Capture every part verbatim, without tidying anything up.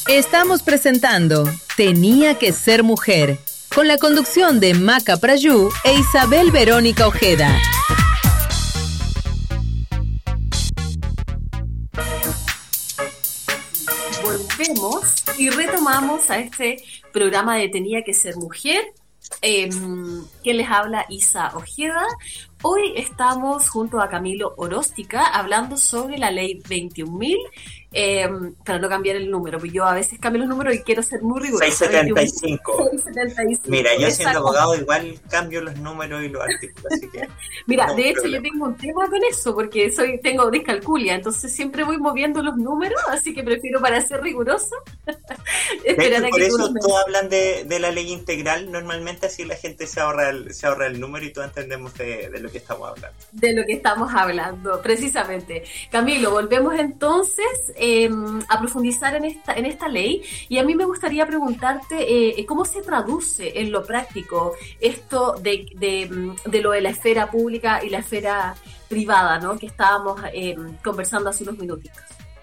Estamos presentando Tenía que ser mujer, con la conducción de Maca Prayú e Isabel Verónica Ojeda. Volvemos y retomamos a este programa de Tenía que ser mujer. Eh, que les habla Isa Ojeda. Hoy estamos junto a Camilo Oróstica hablando sobre la ley veintiún mil, eh, para no cambiar el número, porque yo a veces cambio los números y quiero ser muy rigurosa. seiscientos setenta y cinco. seiscientos setenta y cinco. Mira, yo Exacto. siendo abogado igual cambio los números y los artículos, así que... Mira, no de hecho problema. yo tengo un tema con eso, porque soy tengo discalculia, entonces siempre voy moviendo los números, así que prefiero, para ser rigurosa, esperar De a hecho, por que tú eso los todos hablan de, de la ley integral, normalmente así la gente se ahorra el, se ahorra el número y todos entendemos de, de lo que estamos hablando. De lo que estamos hablando, precisamente. Camilo, volvemos entonces eh, a profundizar en esta, en esta ley, y a mí me gustaría preguntarte eh, cómo se traduce en lo práctico esto de, de, de lo de la esfera pública y la esfera privada, ¿no?, que estábamos eh, conversando hace unos minutitos.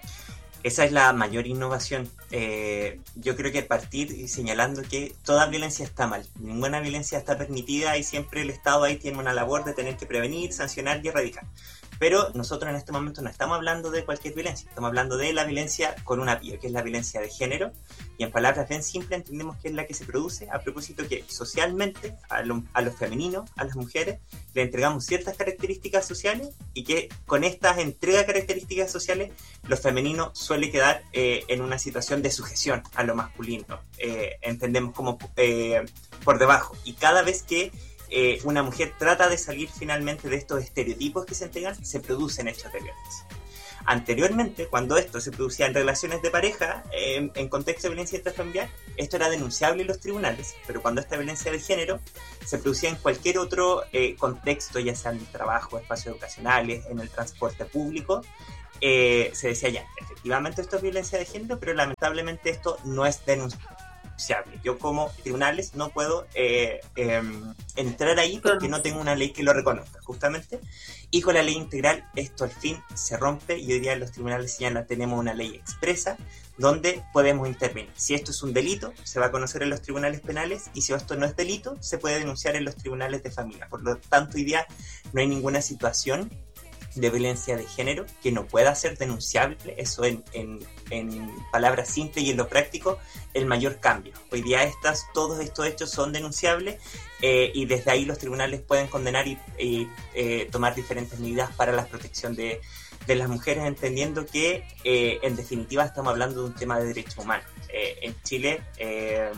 Esa es la mayor innovación. Eh, yo creo que partir señalando que toda violencia está mal, ninguna violencia está permitida y siempre el Estado ahí tiene una labor de tener que prevenir, sancionar y erradicar. Pero nosotros en este momento no estamos hablando de cualquier violencia, estamos hablando de la violencia con una pío, que es la violencia de género, y en palabras bien simples entendemos que es la que se produce a propósito que socialmente a lo, a los femeninos, a las mujeres, le entregamos ciertas características sociales y que con estas entrega de características sociales lo femenino suele quedar eh, en una situación de sujeción a lo masculino, eh, entendemos como eh, por debajo, y cada vez que Eh, una mujer trata de salir finalmente de estos estereotipos que se entregan, se producen hechos de violencia. Anteriormente, cuando esto se producía en relaciones de pareja, eh, en contexto de violencia intrafamiliar, esto era denunciable en los tribunales, pero cuando esta violencia de género se producía en cualquier otro eh, contexto, ya sea en el trabajo, espacios educacionales, en el transporte público, eh, se decía ya, efectivamente esto es violencia de género, pero lamentablemente esto no es denunciable. Yo como tribunales no puedo eh, eh, entrar ahí porque no tengo una ley que lo reconozca, justamente. Y con la ley integral esto al fin se rompe y hoy día en los tribunales ya tenemos una ley expresa donde podemos intervenir. Si esto es un delito, se va a conocer en los tribunales penales, y si esto no es delito, se puede denunciar en los tribunales de familia. Por lo tanto, hoy día no hay ninguna situación de violencia de género que no pueda ser denunciable. Eso en, en, en palabras simples y en lo práctico el mayor cambio. Hoy día estas, todos estos hechos son denunciables eh, y desde ahí los tribunales pueden condenar y, y eh, tomar diferentes medidas para la protección de, de las mujeres, entendiendo que eh, en definitiva estamos hablando de un tema de derechos humanos. Eh, en Chile eh,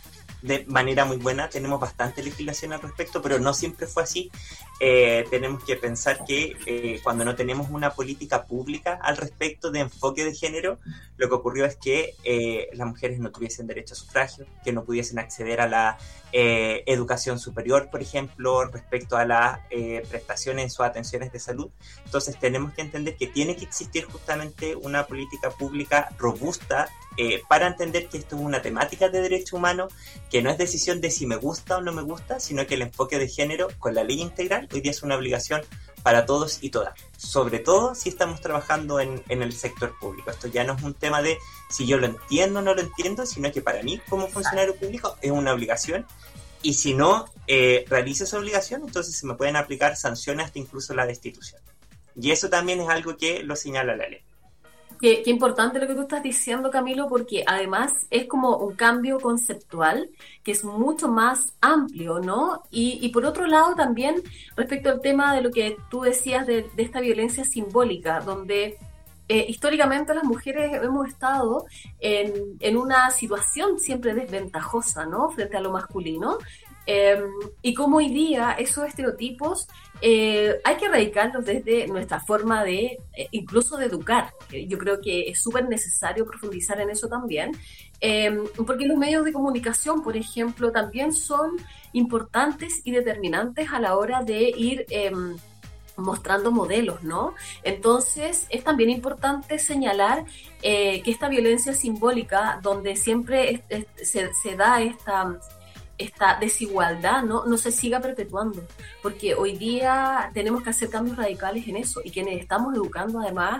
de manera muy buena tenemos bastante legislación al respecto, pero no siempre fue así. Eh, tenemos que pensar que eh, cuando no tenemos una política pública al respecto de enfoque de género, lo que ocurrió es que eh, las mujeres no tuviesen derecho a sufragio, que no pudiesen acceder a la eh, educación superior, por ejemplo, respecto a las eh, prestaciones en sus atenciones de salud. Entonces tenemos que entender que tiene que existir justamente una política pública robusta eh, para entender que esto es una temática de derecho humano, que no es decisión de si me gusta o no me gusta, sino que el enfoque de género con la ley integral hoy día es una obligación para todos y todas, sobre todo si estamos trabajando en, en el sector público. Esto ya no es un tema de si yo lo entiendo o no lo entiendo, sino que para mí como funcionario público es una obligación, y si no eh, realizo esa obligación, entonces se me pueden aplicar sanciones hasta incluso la destitución. Y eso también es algo que lo señala la ley. Qué, qué importante lo que tú estás diciendo, Camilo, porque además es como un cambio conceptual que es mucho más amplio, ¿no? Y, y por otro lado también respecto al tema de lo que tú decías de, de esta violencia simbólica, donde eh, históricamente las mujeres hemos estado en, en una situación siempre desventajosa, ¿no?, frente a lo masculino. Eh, y como hoy día esos estereotipos eh, hay que erradicarlos desde nuestra forma de, eh, incluso de educar. Yo creo que es súper necesario profundizar en eso también, eh, porque los medios de comunicación, por ejemplo, también son importantes y determinantes a la hora de ir eh, mostrando modelos, ¿no? Entonces es también importante señalar eh, que esta violencia simbólica, donde siempre es, es, se, se da esta... esta desigualdad no, no se siga perpetuando, porque hoy día tenemos que hacer cambios radicales en eso, y quienes estamos educando además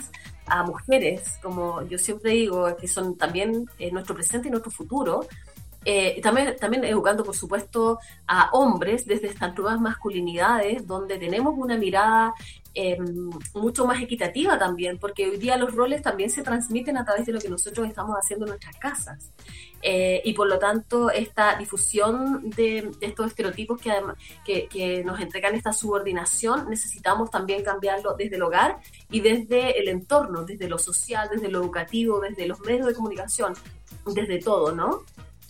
a mujeres, como yo siempre digo, que son también eh, nuestro presente y nuestro futuro. Eh, también, también educando, por supuesto, a hombres desde estas nuevas masculinidades, donde tenemos una mirada eh, mucho más equitativa también, porque hoy día los roles también se transmiten a través de lo que nosotros estamos haciendo en nuestras casas. Eh, y por lo tanto, esta difusión de, de estos estereotipos que, además, que, que nos entregan esta subordinación, necesitamos también cambiarlo desde el hogar y desde el entorno, desde lo social, desde lo educativo, desde los medios de comunicación, desde todo, ¿no?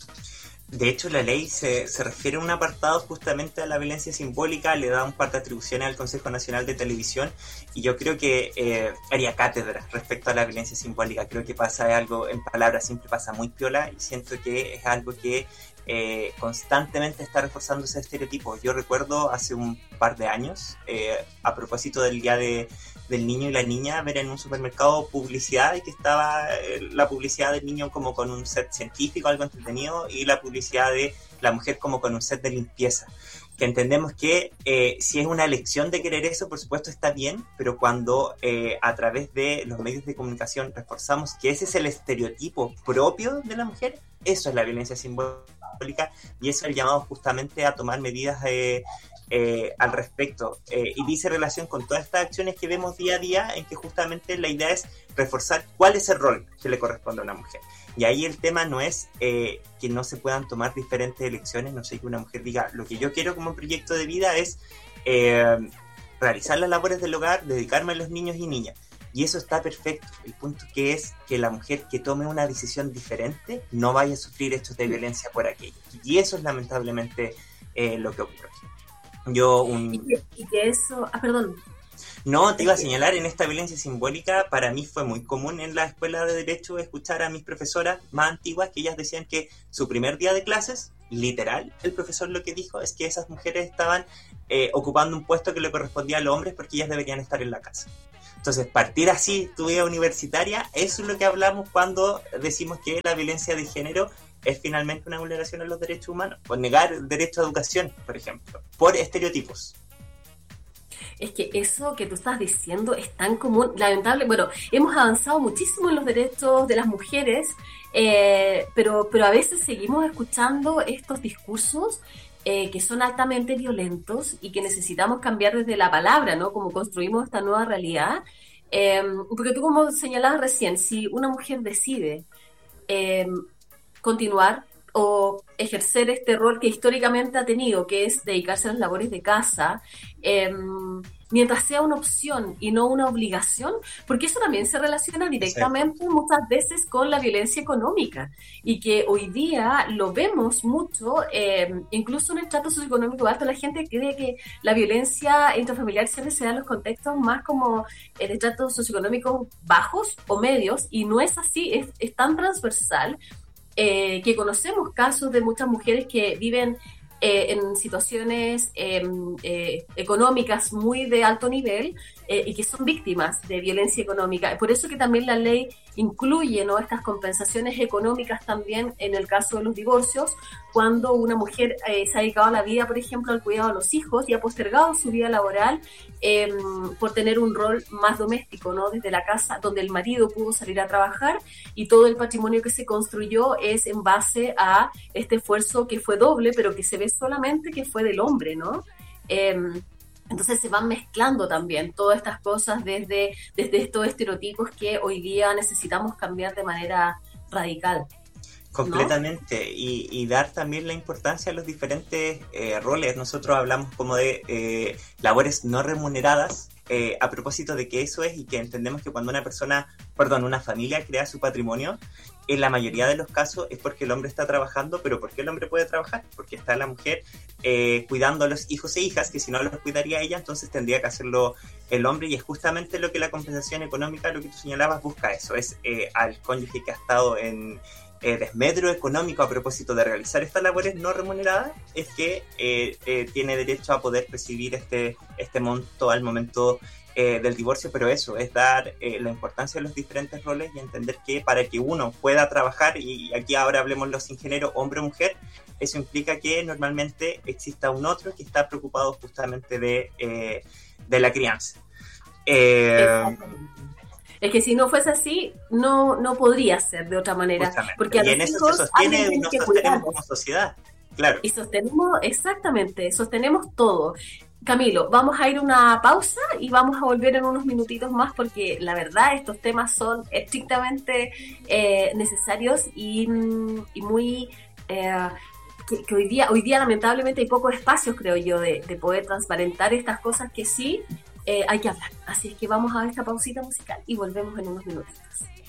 De hecho, la ley se, se refiere a un apartado justamente a la violencia simbólica, le da un par de atribuciones al Consejo Nacional de Televisión, y yo creo que eh, haría cátedra respecto a la violencia simbólica. Creo que pasa algo, en palabras siempre pasa muy piola, y siento que es algo que eh, constantemente está reforzando ese estereotipo. Yo recuerdo hace un par de años, eh, a propósito del Día de del niño y la niña, ver en un supermercado publicidad y que estaba eh, la publicidad del niño como con un set científico, algo entretenido, y la publicidad de la mujer como con un set de limpieza. Que entendemos que eh, si es una elección de querer eso, por supuesto está bien, pero cuando eh, a través de los medios de comunicación reforzamos que ese es el estereotipo propio de la mujer, eso es la violencia simbólica, y eso es el llamado justamente a tomar medidas eh, Eh, al respecto, eh, y dice relación con todas estas acciones que vemos día a día, en que justamente la idea es reforzar cuál es el rol que le corresponde a una mujer. Y ahí el tema no es eh, que no se puedan tomar diferentes elecciones, no sé, que una mujer diga, lo que yo quiero como proyecto de vida es eh, realizar las labores del hogar, dedicarme a los niños y niñas. Y eso está perfecto. El punto que es que la mujer que tome una decisión diferente no vaya a sufrir hechos de violencia por aquello. Y eso es lamentablemente eh, lo que ocurre. Yo un... y, que, y que eso... Ah, perdón. No, te iba a señalar, en esta violencia simbólica para mí fue muy común en la escuela de Derecho escuchar a mis profesoras más antiguas que ellas decían que su primer día de clases, literal, el profesor lo que dijo es que esas mujeres estaban eh, ocupando un puesto que le correspondía a los hombres porque ellas deberían estar en la casa. Entonces, partir así tu vida universitaria, eso es lo que hablamos cuando decimos que la violencia de género es finalmente una vulneración a los derechos humanos, por negar el derecho a educación, por ejemplo, por estereotipos. Es que eso que tú estás diciendo es tan común, lamentable. Bueno, hemos avanzado muchísimo en los derechos de las mujeres, eh, pero, pero a veces seguimos escuchando estos discursos eh, que son altamente violentos y que necesitamos cambiar desde la palabra, ¿no? Como construimos esta nueva realidad. Eh, porque tú, como señalabas recién, si una mujer decide eh, continuar o ejercer este rol que históricamente ha tenido, que es dedicarse a las labores de casa, eh, mientras sea una opción y no una obligación, porque eso también se relaciona directamente, sí, muchas veces con la violencia económica, y que hoy día lo vemos mucho, eh, incluso en el estrato socioeconómico alto. La gente cree que la violencia intrafamiliar siempre se da en los contextos más como en estratos socioeconómicos bajos o medios, y no es así, es, es tan transversal. Eh, que conocemos casos de muchas mujeres que viven eh, en situaciones eh, eh, económicas muy de alto nivel eh, y que son víctimas de violencia económica. Por eso que también la ley incluye, ¿no?, estas compensaciones económicas también en el caso de los divorcios, cuando una mujer eh, se ha dedicado a la vida, por ejemplo, al cuidado de los hijos y ha postergado su vida laboral eh, por tener un rol más doméstico, ¿no?, desde la casa, donde el marido pudo salir a trabajar, y todo el patrimonio que se construyó es en base a este esfuerzo que fue doble, pero que se ve solamente que fue del hombre, ¿no? Eh, Entonces se van mezclando también todas estas cosas desde, desde estos estereotipos que hoy día necesitamos cambiar de manera radical. Completamente, ¿no? y, y dar también la importancia a los diferentes eh, roles. Nosotros hablamos como de eh, labores no remuneradas, eh, a propósito de que eso es, y que entendemos que cuando una persona, perdón, una familia crea su patrimonio, en la mayoría de los casos es porque el hombre está trabajando. Pero ¿por qué el hombre puede trabajar? Porque está la mujer eh, cuidando a los hijos e hijas, que si no los cuidaría ella, entonces tendría que hacerlo el hombre, y es justamente lo que la compensación económica, lo que tú señalabas, busca eso, es eh, al cónyuge que ha estado en eh, desmedro económico a propósito de realizar estas labores no remuneradas, es que eh, eh, tiene derecho a poder recibir este, este monto al momento Eh, del divorcio. Pero eso es dar eh, la importancia de los diferentes roles y entender que para que uno pueda trabajar, y aquí ahora hablemoslo sin género, hombre o mujer, eso implica que normalmente exista un otro que está preocupado justamente de, eh, de la crianza. Eh, Es que si no fuese así, no, no podría ser de otra manera. Justamente. Porque a y los en eso hijos, se sostiene, alguien tiene nos que sostenemos cuidarlos. como sociedad. Claro. Y sostenemos, exactamente, sostenemos todo. Camilo, vamos a ir a una pausa y vamos a volver en unos minutitos más porque la verdad estos temas son estrictamente eh, necesarios y, y muy... Eh, que, que hoy día hoy día lamentablemente hay pocos espacios, creo yo, de, de poder transparentar estas cosas que sí eh, hay que hablar. Así es que vamos a esta pausita musical y volvemos en unos minutitos.